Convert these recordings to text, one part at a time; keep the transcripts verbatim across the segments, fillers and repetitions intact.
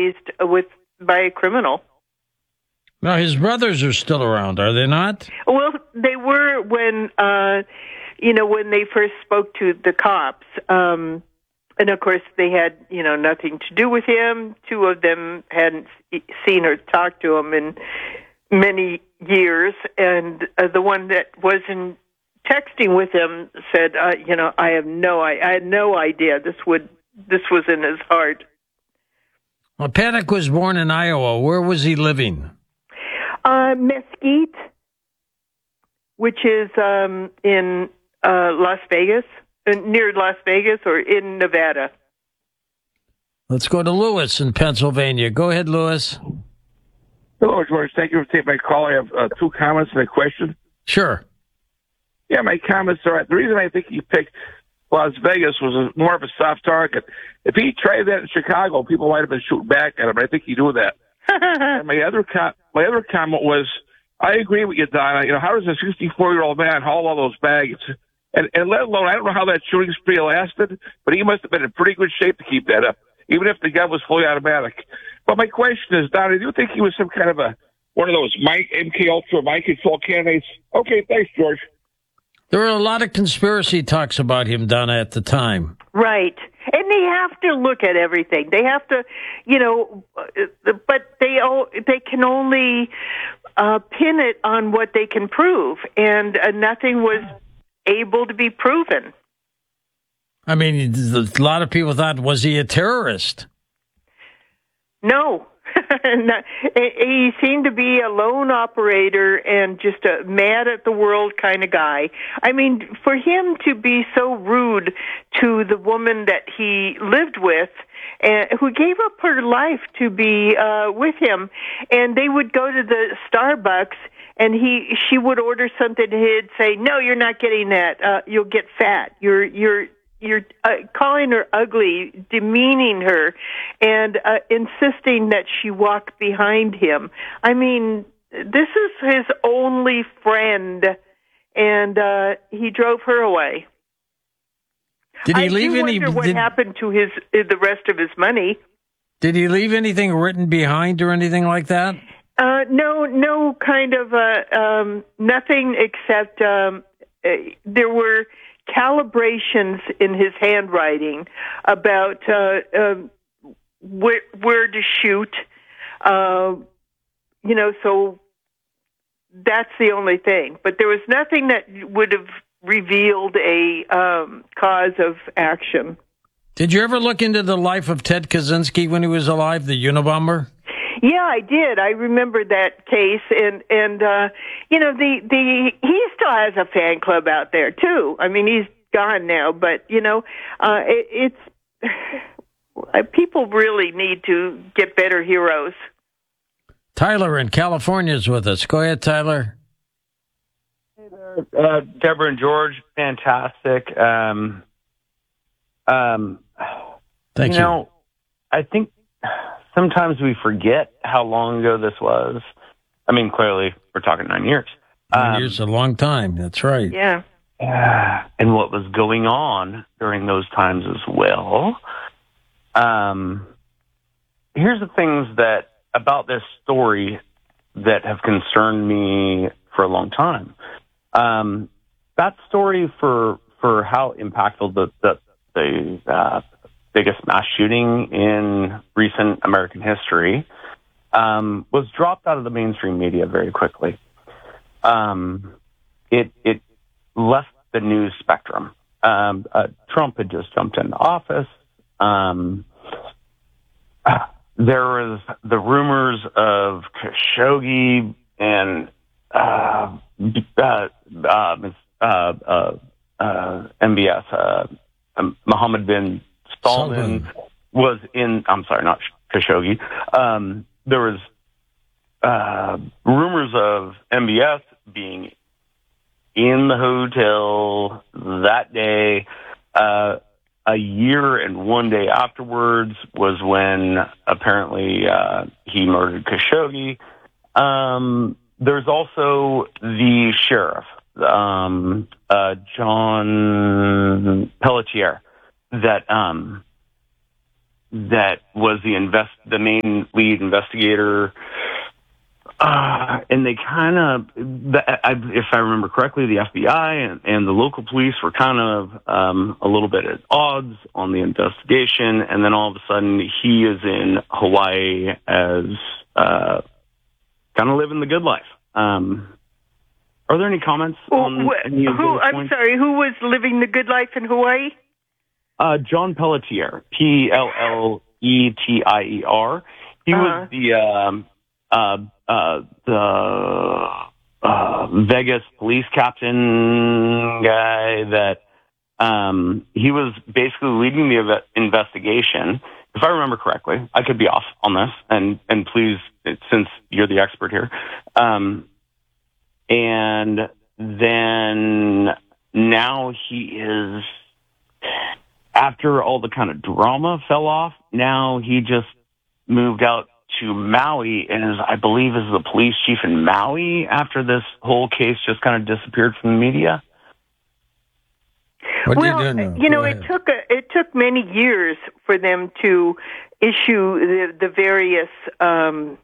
raised with by a criminal. Now, his brothers are still around, are they not? Well, they were when, uh, you know, when they first spoke to the cops. Um, and, of course, they had, you know, nothing to do with him. Two of them hadn't seen or talked to him in many years. And uh, the one that wasn't texting with him said, uh, you know, I have no, I, I had no idea this would, this was in his heart. Well, Paddock was born in Iowa. Where was he living? Uh, Mesquite, which is um, in uh, Las Vegas, uh, near Las Vegas, or in Nevada. Let's go to Lewis in Pennsylvania. Go ahead, Lewis. Hello, George. Thank you for taking my call. I have uh, two comments and a question. Sure. Yeah, my comments are, the reason I think he picked Las Vegas was a, more of a soft target. If he tried that in Chicago, people might have been shooting back at him. I think he knew that. And my other com- my other comment was, I agree with you, Donna. You know, how does a sixty-four-year-old man haul all those bags? And, and let alone, I don't know how that shooting spree lasted, but he must have been in pretty good shape to keep that up, even if the gun was fully automatic. But my question is, Donna, do you think he was some kind of a one of those M K Ultra mind control candidates? Okay, thanks, George. There were a lot of conspiracy talks about him, Donna, at the time. Right. And they have to look at everything. They have to, you know, but they they can only uh, pin it on what they can prove, and uh, nothing was able to be proven. I mean, a lot of people thought, was he a terrorist? No. He seemed to be a lone operator and just a mad at the world kind of guy. I mean, for him to be so rude to the woman that he lived with, and who gave up her life to be uh, with him, and they would go to the Starbucks, and he she would order something, and he'd say, "No, you're not getting that. Uh, you'll get fat. You're you're." You're uh, calling her ugly, demeaning her, and uh, insisting that she walk behind him. I mean, this is his only friend, and uh, he drove her away. Did he I leave do any? wonder what did, happened to his uh, the rest of his money. Did he leave anything written behind or anything like that? Uh, no, no kind of uh, um, nothing except um, uh, there were calibrations in his handwriting about uh, uh, where, where to shoot. Uh, you know, so that's the only thing. But there was nothing that would have revealed a um, cause of action. Did you ever look into the life of Ted Kaczynski when he was alive, the Unabomber? Yeah, I did. I remember that case, and and uh, you know the the he still has a fan club out there too. I mean, he's gone now, but you know, uh, it, it's people really need to get better heroes. Tyler in California is with us. Go ahead, Tyler. Hey there, uh, Deborah and George, fantastic. Um, um, Thank you. you. Know, I think sometimes we forget how long ago this was. I mean, clearly, we're talking nine years. Nine um, years is a long time. That's right. Yeah. Uh, and what was going on during those times as well. Um, here's the things that about this story that have concerned me for a long time. Um, that story for for how impactful the the, the uh, biggest mass shooting in recent American history um, was dropped out of the mainstream media very quickly. Um, it it left the news spectrum. Um, uh, Trump had just jumped into office. Um, uh, there was the rumors of Khashoggi and uh, uh, uh, uh, uh, uh, M B S, uh, um, Mohammed bin Salman was in, I'm sorry, not Khashoggi. Um, there was uh, rumors of M B S being in the hotel that day. Uh, a year and one day afterwards was when apparently uh, he murdered Khashoggi. Um, there's also the sheriff, um, uh, John Pelletier, that um, that was the invest the main lead investigator. Uh, and they kind of, if I remember correctly, the F B I and, and the local police were kind of um, a little bit at odds on the investigation. And then all of a sudden, he is in Hawaii as uh, kind of living the good life. Um, are there any comments on wh- any of who? those I'm points? sorry. Who was living the good life in Hawaii? Uh, John Pelletier, P L L E T I E R. He Uh-huh. was the um, uh, uh, the uh, Vegas police captain guy that um, he was basically leading the ev- investigation. If I remember correctly, I could be off on this, and and please, since you're the expert here. Um, and then now he is, after all the kind of drama fell off, now he just moved out to Maui and is, I believe, is the police chief in Maui after this whole case just kind of disappeared from the media. What well, do you do now? you know, Go it ahead. took a, it took many years for them to issue the, the various um,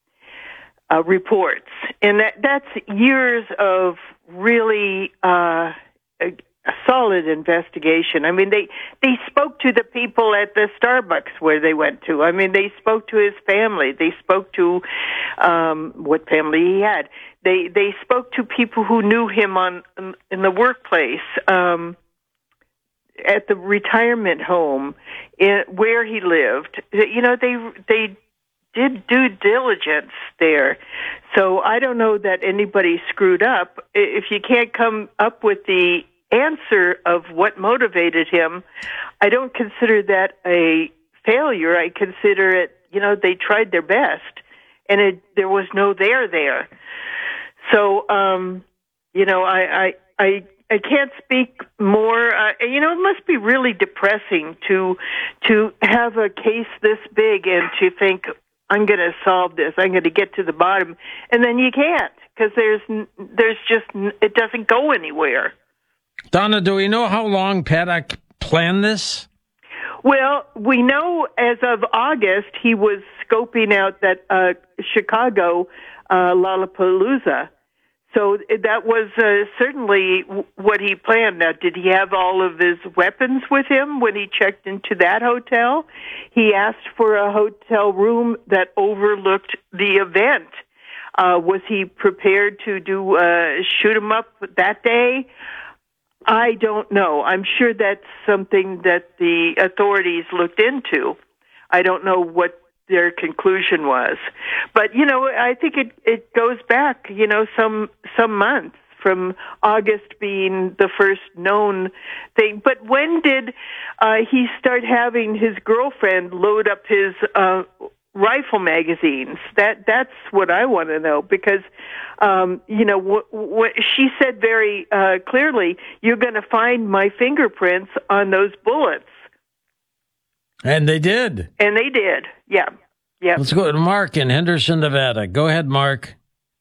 uh, reports, and that that's years of really uh, a, a solid investigation. I mean, they they spoke to the people at the Starbucks where they went to. I mean, they spoke to his family. They spoke to um, what family he had. They they spoke to people who knew him on in the workplace. Um, at the retirement home in, where he lived. You know, they they did due diligence there. So I don't know that anybody screwed up. If you can't come up with the answer of what motivated him, I don't consider that a failure. I consider it, you know, they tried their best, and it, there was no there there. So, um, you know, I... I, I I can't speak more. Uh, you know, it must be really depressing to to have a case this big and to think, I'm going to solve this. I'm going to get to the bottom, and then you can't because there's there's just it doesn't go anywhere. Donna, do we know how long Paddock planned this? Well, we know as of August he was scoping out that uh, Chicago uh, Lollapalooza. So that was uh, certainly what he planned. Now, did he have all of his weapons with him when he checked into that hotel? He asked for a hotel room that overlooked the event. Uh, was he prepared to do uh, shoot him up that day? I don't know. I'm sure that's something that the authorities looked into. I don't know what their conclusion was. But, you know, I think it, it goes back, you know, some some months from August being the first known thing. But when did uh, he start having his girlfriend load up his uh, rifle magazines? That That's what I want to know because, um, you know, wh- wh- she said very uh, clearly, you're going to find my fingerprints on those bullets. And they did. And they did, yeah. Yeah. Let's go to Mark in Henderson, Nevada. Go ahead, Mark.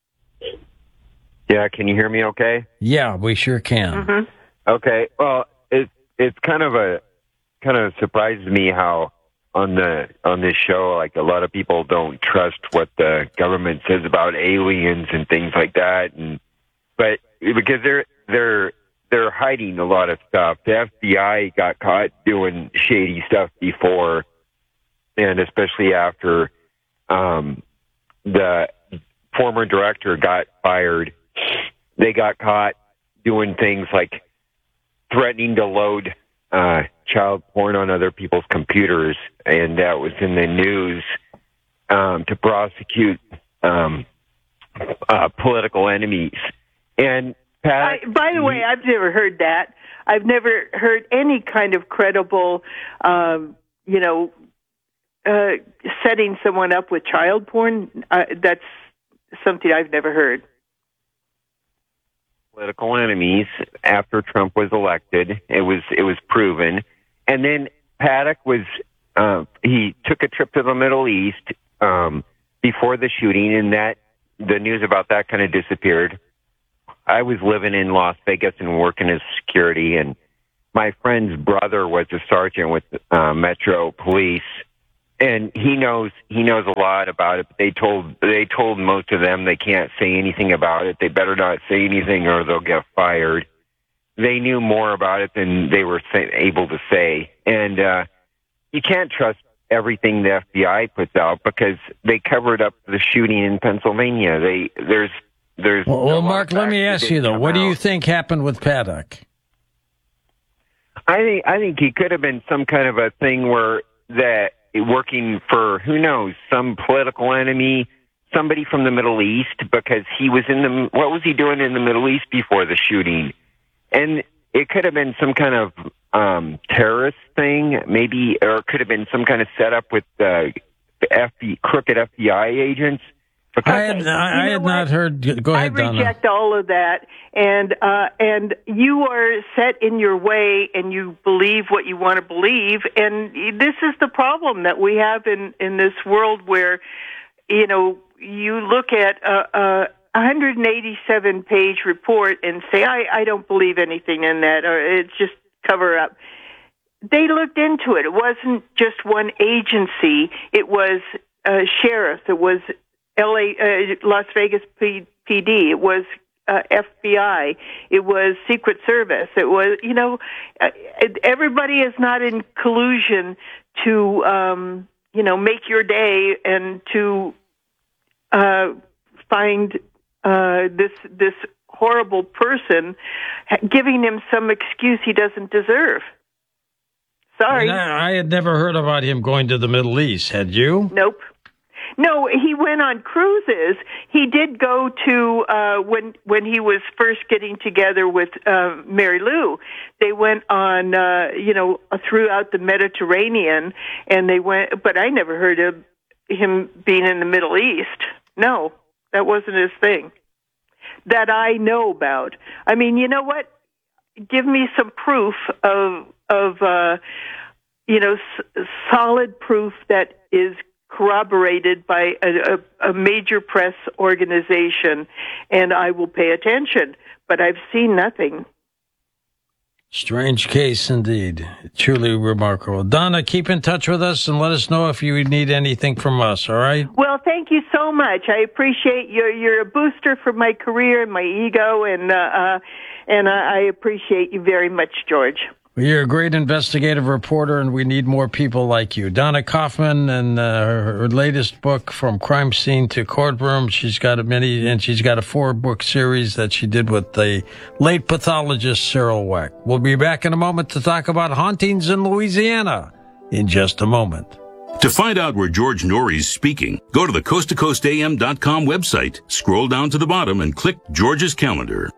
Yeah, can you hear me okay? Yeah, we sure can. Mm-hmm. Okay, well, it, it's kind of a, kind of surprised me how on the, on this show, like a lot of people don't trust what the government says about aliens and things like that. And, but because they're, they're, they're hiding a lot of stuff. The F B I got caught doing shady stuff before, and especially after um, the former director got fired, they got caught doing things like threatening to load uh, child porn on other people's computers, and that was in the news um, to prosecute um, uh, political enemies. And Pat, I, by the way, I've never heard that. I've never heard any kind of credible, um, you know, uh, setting someone up with child porn. Uh, that's something I've never heard. Political enemies after Trump was elected. It was it was proven. And then Paddock was uh, he took a trip to the Middle East um, before the shooting, and that the news about that kind of disappeared. I was living in Las Vegas and working as security, and my friend's brother was a sergeant with uh, Metro Police, and he knows he knows a lot about it. But they told they told most of them they can't say anything about it. They better not say anything or they'll get fired. They knew more about it than they were able to say, and uh, you can't trust everything the F B I puts out because they covered up the shooting in Pennsylvania. They there's there's well, well Mark, let me ask you though, what do you think happened with Paddock? I think I think he could have been some kind of a thing where that working for who knows some political enemy, somebody from the Middle East, because he was in the what was he doing in the Middle East before the shooting, and it could have been some kind of um, terrorist thing, maybe, or it could have been some kind of setup with uh, F B, crooked F B I agents. I had, I, I had not heard. Go ahead, I reject Donna. all of that, and uh, and you are set in your way, and you believe what you want to believe, and this is the problem that we have in, in this world where, you know, you look at a, a one hundred eighty-seven page report and say, I, I don't believe anything in that, or it's just cover up. They looked into it. It wasn't just one agency. It was a sheriff. It was L A, uh, Las Vegas P D. It was uh, F B I. It was Secret Service. It was, you know, uh, everybody is not in collusion to, um, you know, make your day and to uh, find uh, this this horrible person, giving him some excuse he doesn't deserve. Sorry. I, I had never heard about him going to the Middle East. Had you? Nope. No, he went on cruises. He did go to, uh, when when he was first getting together with uh, Mary Lou, they went on, uh, you know, throughout the Mediterranean, and they went, but I never heard of him being in the Middle East. No, that wasn't his thing that I know about. I mean, you know what? Give me some proof of, of uh, you know, s- solid proof that is corroborated by a, a, a major press organization, and I will pay attention. But I've seen nothing. Strange case indeed. Truly remarkable. Donna, keep in touch with us and let us know if you need anything from us, all right? Well, thank you so much. I appreciate you. You're a booster for my career and my ego, and uh, uh, and I appreciate you very much, George. You're a great investigative reporter, and we need more people like you. Donna Kaufman and uh, her latest book, From Crime Scene to Courtroom. She's got a many, and she's got a four-book series that she did with the late pathologist Cyril Wecht. We'll be back in a moment to talk about hauntings in Louisiana in just a moment. To find out where George Norrie's speaking, go to the coast to coast a m dot com website, scroll down to the bottom, and click George's calendar.